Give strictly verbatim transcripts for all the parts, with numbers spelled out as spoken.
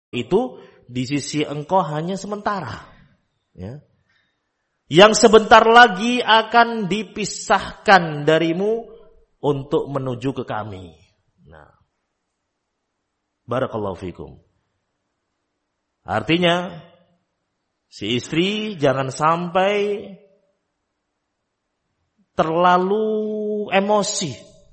itu di sisi engkau hanya sementara. Ya. Yang sebentar lagi akan dipisahkan darimu untuk menuju ke kami. Nah, barakallahu fikum. Artinya, si istri jangan sampai terlalu emosi.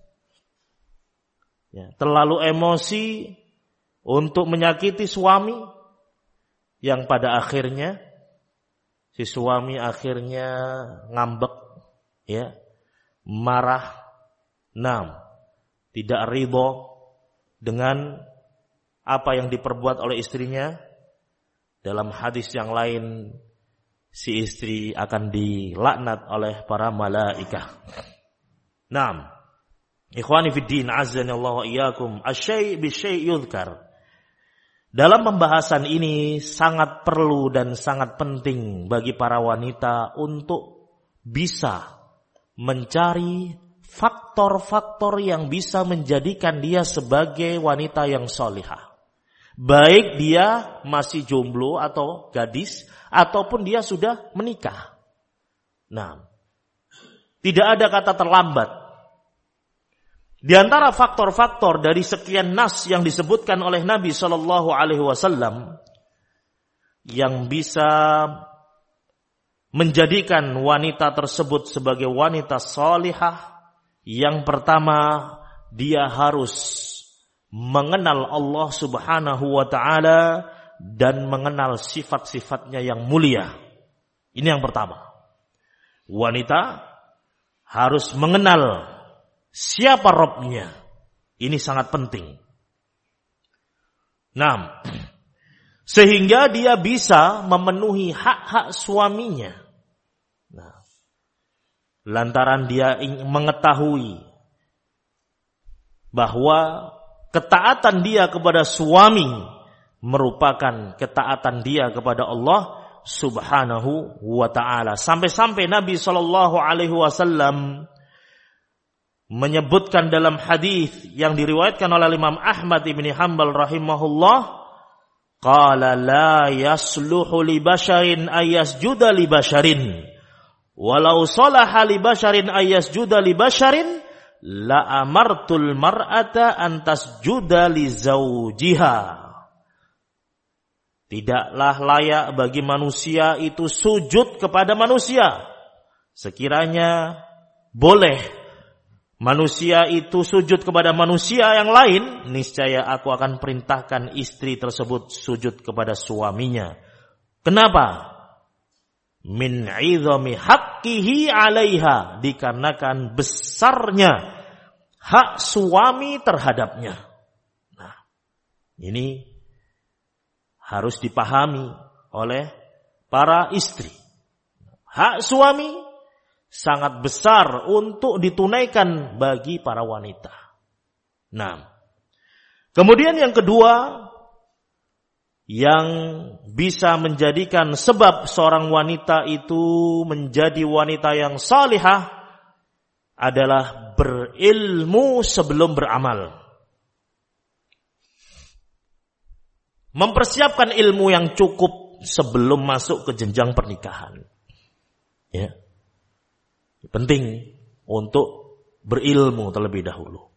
Ya, terlalu emosi untuk menyakiti suami yang pada akhirnya si suami akhirnya ngambek, ya, marah, nam, tidak ridho dengan apa yang diperbuat oleh istrinya. Dalam hadis yang lain, si istri akan dilaknat oleh para malaikah. Naam. Ikhwani fid din, azza wa iyyakum, asy-syai' bisyai' yudhkar. Dalam pembahasan ini sangat perlu dan sangat penting bagi para wanita untuk bisa mencari faktor-faktor yang bisa menjadikan dia sebagai wanita yang salihah. Baik dia masih jomblo atau gadis, ataupun dia sudah menikah. Nah, tidak ada kata terlambat. Di antara faktor-faktor dari sekian nas yang disebutkan oleh Nabi Shallallahu Alaihi Wasallam yang bisa menjadikan wanita tersebut sebagai wanita salihah, yang pertama dia harus mengenal Allah Subhanahu wa taala dan mengenal sifat-sifatnya yang mulia. Ini yang pertama. Wanita harus mengenal siapa Rabbnya. Ini sangat penting. Nah, sehingga dia bisa memenuhi hak-hak suaminya. Nah, lantaran dia mengetahui bahwa ketaatan dia kepada suami merupakan ketaatan dia kepada Allah Subhanahu wa ta'ala. Sampai-sampai Nabi sallallahu alaihi wasallam menyebutkan dalam hadis yang diriwayatkan oleh Imam Ahmad ibn Hanbal rahimahullah, qala la yasluhu li basharin ayasjuda li basharin walau salaha li basharin ayasjuda li basharin la amartul mar'ata antas juda li zawjiha. Tidaklah layak bagi manusia itu sujud kepada manusia. Sekiranya boleh manusia itu sujud kepada manusia yang lain, niscaya aku akan perintahkan istri tersebut sujud kepada suaminya. Kenapa? Min 'idhami haqqihi 'alaiha, dikarenakan besarnya hak suami terhadapnya. Nah, ini harus dipahami oleh para istri. Hak suami sangat besar untuk ditunaikan bagi para wanita. Nah, kemudian yang kedua yang bisa menjadikan sebab seorang wanita itu menjadi wanita yang salihah adalah berilmu sebelum beramal. Mempersiapkan ilmu yang cukup sebelum masuk ke jenjang pernikahan. Ya. Penting untuk berilmu terlebih dahulu.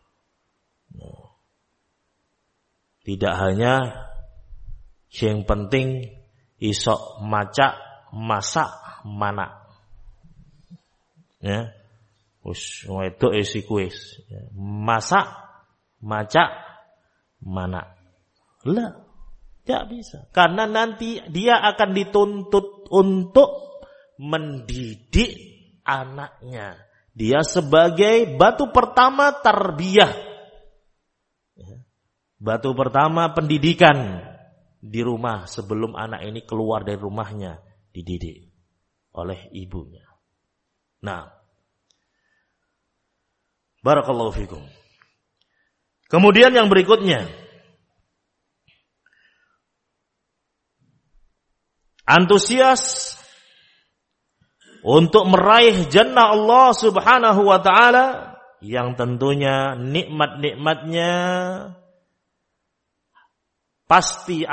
Tidak hanya yang penting isok maca masak mana. Ya. Wis wedok isiku wis. Masak maca mana. Lah, tidak bisa. Karena nanti dia akan dituntut untuk mendidik anaknya. Dia sebagai batu pertama tarbiyah. Batu pertama pendidikan di rumah sebelum anak ini keluar dari rumahnya, dididik oleh ibunya. Nah, barakallahu fikum. Kemudian yang berikutnya, antusias untuk meraih jannah Allah Subhanahu wa taala yang tentunya nikmat-nikmatnya pasti